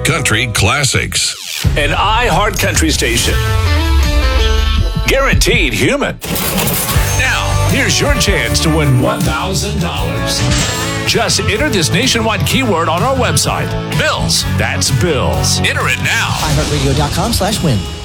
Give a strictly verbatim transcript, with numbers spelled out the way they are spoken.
Country classics. An iHeart Country station. Guaranteed human. Now, here's your chance to win one thousand dollars. Just enter this nationwide keyword on our website. Bills. That's Bills. Enter it now. iHeartRadio.com slash win.